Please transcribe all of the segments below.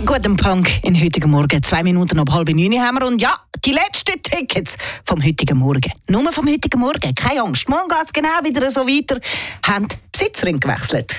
guten Punk in heutigen Morgen. 2 Minuten ab 8:30 haben wir. Und ja, die letzten Tickets vom heutigen Morgen. Nur vom heutigen Morgen. Keine Angst. Morgen geht es genau wieder so weiter. Haben die Besitzerin gewechselt.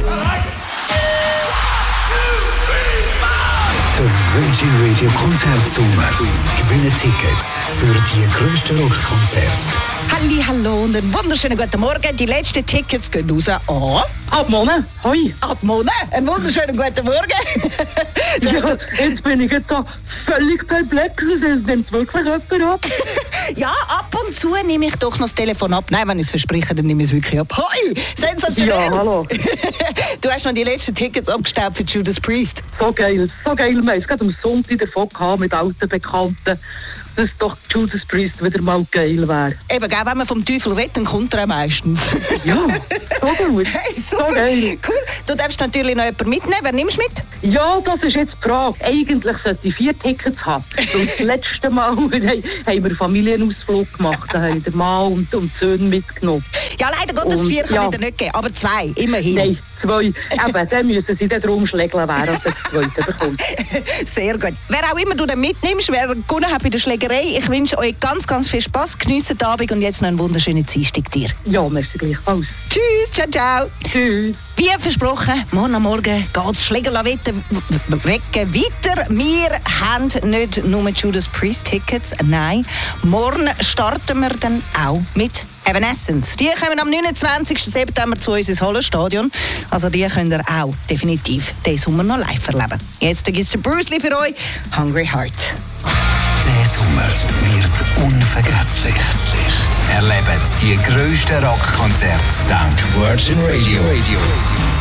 Der Virgin Radio Konzertsommer. Gewinne Tickets für die grössten Rockkonzerte. Hallo und einen wunderschönen guten Morgen. Die letzten Tickets gehen raus an... Ab Mona, hoi. Ab Mona. Einen wunderschönen guten Morgen. Ja, jetzt bin ich jetzt da völlig perplex. Es nimmt wirklich jemand ab. Ja, ab und zu nehme ich doch noch das Telefon ab. Nein, wenn ich es verspreche, dann nehme ich es wirklich ab. Hoi, sensationell. Ja, hallo. Du hast noch die letzten Tickets abgestaubt für Judas Priest. So geil. Wir haben es gerade am Sonntag davon gehabt mit alten Bekannten, dass doch Judas Priest wieder mal geil wäre. Eben, wenn man vom Teufel redet, dann kommt er meistens. Ja, so gut. Hey, super. So geil. Cool. Du darfst natürlich noch jemanden mitnehmen. Wer nimmst du mit? Ja, das ist jetzt die Frage. Eigentlich sollte ich 4 Tickets haben. Und das letzte Mal haben wir einen Familienausflug gemacht. Da haben der Mann und die Söhne mitgenommen. Ja, leider Gottes 4 kann ich dir nicht geben, aber 2, immerhin. Nein, 2. Eben, dann müssen sie dann drum schlägeln, wer das Zweite bekommt. Sehr gut. Wer auch immer du dann mitnimmst, wer gewonnen hat bei der Schlägerei, ich wünsche euch ganz, ganz viel Spass, geniessen den Abend und jetzt noch einen wunderschönen Dienstag dir. Ja, merci gleichfalls. Tschüss, ciao, ciao. Tschüss. Wie versprochen, morgen Morgen geht das Schlägerlawetten wecken weiter. Wir haben nicht nur Judas Priest Tickets, nein, morgen starten wir dann auch mit Evanescence. Die kommen am 29. September zu uns ins Hallenstadion. Also die könnt ihr auch definitiv diesen Sommer noch live erleben. Jetzt gibt es Bruce Lee für euch, Hungry Heart. Der Sommer wird unvergesslich. Erlebt die grössten Rockkonzerte dank Virgin Radio.